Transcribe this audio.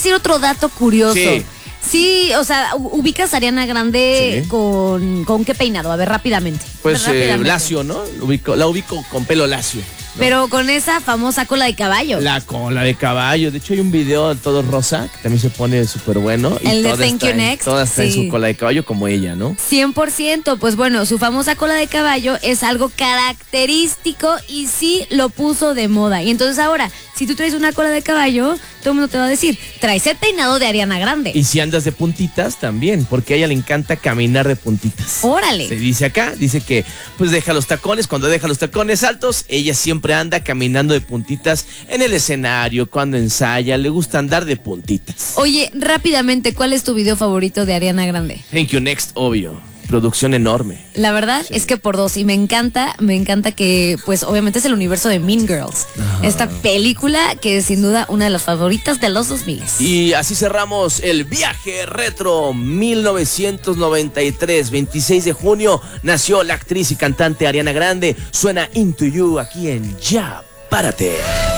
decir otro dato curioso. Sí. Sí, o sea, ubicas a Ariana Grande Sí. con qué peinado, a ver, rápidamente. Pues Rápidamente. lacio, ¿no? La ubico con pelo lacio, ¿no? Pero con esa famosa cola de caballo. La cola de caballo. De hecho, hay un video todo rosa que también se pone súper bueno. El de todas Thank You traen- Next, Todas traen sí. su cola de caballo como ella, ¿no? 100%, pues bueno, su famosa cola de caballo es algo característico y sí lo puso de moda. Y entonces ahora, si tú traes una cola de caballo, todo el mundo te va a decir, traes el peinado de Ariana Grande. Y si andas de puntitas también, porque a ella le encanta caminar de puntitas. Órale. Se dice acá, dice que pues deja los tacones, cuando deja los tacones altos, ella siempre anda caminando de puntitas en el escenario, cuando ensaya, le gusta andar de puntitas. Oye, rápidamente, ¿cuál es tu video favorito de Ariana Grande? Thank You Next, obvio. Producción enorme. La verdad es que por dos, y me encanta que, pues obviamente es el universo de Mean Girls. Esta película que es sin duda una de las favoritas de los 2000. Y así cerramos el viaje retro 1993, 26 de junio, nació la actriz y cantante Ariana Grande. Suena Into You aquí en Ya Párate.